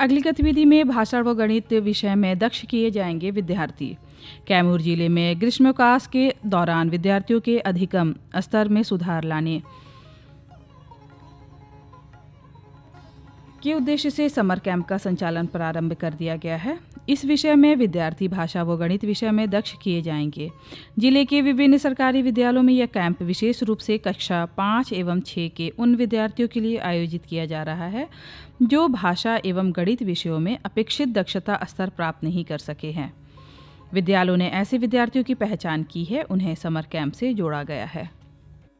अगली गतिविधि में भाषा व गणित विषय में दक्ष किए जाएंगे विद्यार्थी। कैमूर जिले में ग्रीष्मावकाश के दौरान विद्यार्थियों के अधिगम स्तर में सुधार लाने के उद्देश्य से समर कैंप का संचालन प्रारंभ कर दिया गया है। इस विषय में विद्यार्थी भाषा व गणित विषय में दक्ष किए जाएंगे। जिले के विभिन्न सरकारी विद्यालयों में यह कैंप विशेष रूप से कक्षा 5 एवं 6 के उन विद्यार्थियों के लिए आयोजित किया जा रहा है जो भाषा एवं गणित विषयों में अपेक्षित दक्षता स्तर प्राप्त नहीं कर सके हैं। विद्यालयों ने ऐसे विद्यार्थियों की पहचान की है, उन्हें समर कैंप से जोड़ा गया है।